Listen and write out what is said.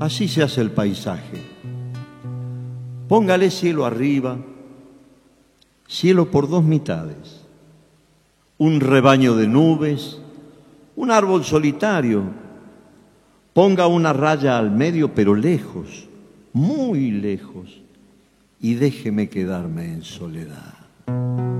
Así se hace el paisaje. Póngale cielo arriba, cielo por dos mitades, un rebaño de nubes, un árbol solitario. Ponga una raya al medio, pero lejos, muy lejos, y déjeme quedarme en soledad.